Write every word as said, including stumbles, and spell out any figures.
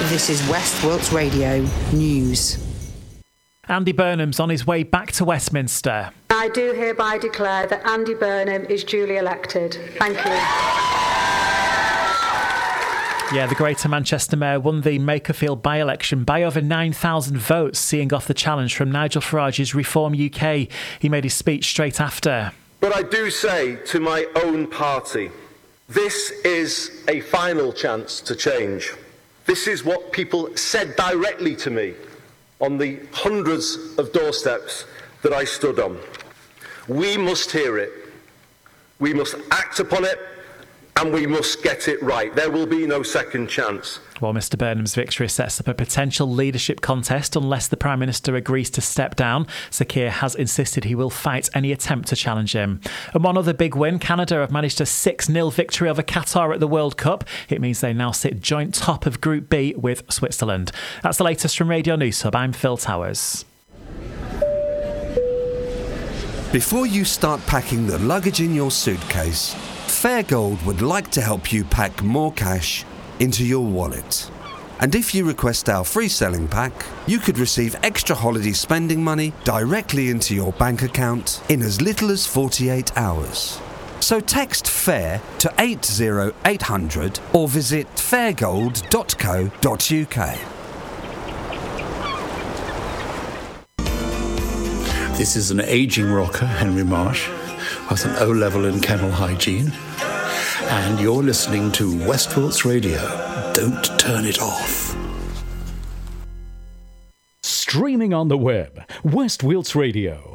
This is West Wilts Radio News. Andy Burnham's on his way back to Westminster. I do hereby declare that Andy Burnham is duly elected. Thank you. Yeah, the Greater Manchester Mayor won the Makerfield by-election by over nine thousand votes, seeing off the challenge from Nigel Farage's Reform U K. He made his speech straight after. But I do say to my own party, this is a final chance to change. This is what people said directly to me on the hundreds of doorsteps that I stood on. We must hear it. We must act upon it. And we must get it right. There will be no second chance. Well, Mr Burnham's victory sets up a potential leadership contest unless the Prime Minister agrees to step down. Sir Keir has insisted he will fight any attempt to challenge him. And one other big win, Canada have managed a six nil victory over Qatar at the World Cup. It means they now sit joint top of Group B with Switzerland. That's the latest from Radio News Hub. I'm Phil Towers. Before you start packing the luggage in your suitcase, Fairgold would like to help you pack more cash into your wallet. And if you request our free selling pack, you could receive extra holiday spending money directly into your bank account in as little as forty-eight hours. So text FAIR to eight oh eight hundred or visit fairgold dot co dot uk. This is an ageing rocker, Henry Marsh, with an O-level in kennel hygiene. And you're listening to West Wilts Radio. Don't turn it off. Streaming on the web, West Wilts Radio.